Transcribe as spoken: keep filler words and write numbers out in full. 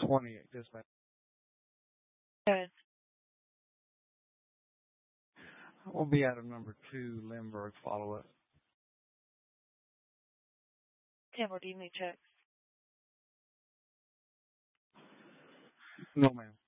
twenty-eight, dispatch. Good. We'll be out of number two, Lindbergh follow-up. Tim, or do you need checks? No, ma'am.